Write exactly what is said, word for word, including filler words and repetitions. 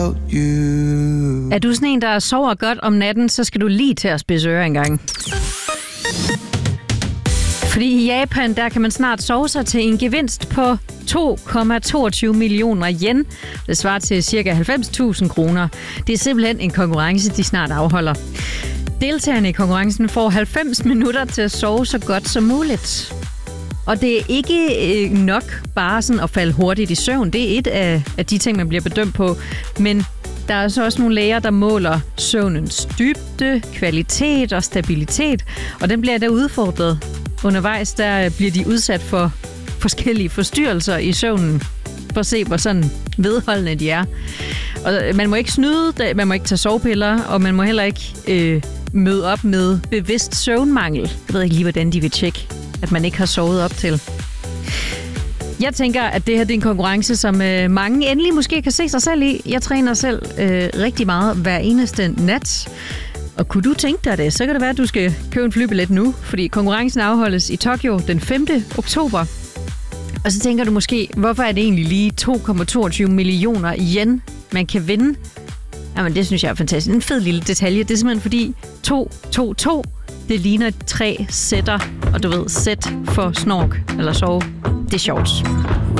Er du sådan en, der sover godt om natten, så skal du lige til at spidse ører en gang. Fordi i Japan, der kan man snart sove sig til en gevinst på to komma toogtyve millioner yen. Det svarer til ca. halvfems tusind kroner. Det er simpelthen en konkurrence, de snart afholder. Deltagerne i konkurrencen får halvfems minutter til at sove så godt som muligt. Og det er ikke nok bare sådan at falde hurtigt i søvn. Det er et af, af de ting, man bliver bedømt på. Men der er så også nogle læger, der måler søvnens dybde, kvalitet og stabilitet. Og den bliver der udfordret. Undervejs der bliver de udsat for forskellige forstyrrelser i søvnen. For at se, hvor sådan vedholdende de er. Og man må ikke snyde, man må ikke tage sovepiller, og man må heller ikke øh, møde op med bevidst søvnmangel. Jeg ved ikke lige, hvordan de vil tjekke, at man ikke har sovet op til. Jeg tænker, at det her det er en konkurrence, som øh, mange endelig måske kan se sig selv i. Jeg træner selv øh, rigtig meget hver eneste nat. Og kunne du tænke dig det, så kan det være, at du skal købe en flybillet nu, fordi konkurrencen afholdes i Tokyo den femte oktober. Og så tænker du måske, hvorfor er det egentlig lige to komma toogtyve millioner yen, man kan vinde? Jamen, det synes jeg er fantastisk. En fed lille detalje. Det er simpelthen fordi to, to, to, det ligner tre sætter. Og du ved, sæt for snork eller sove. Det er sjovt.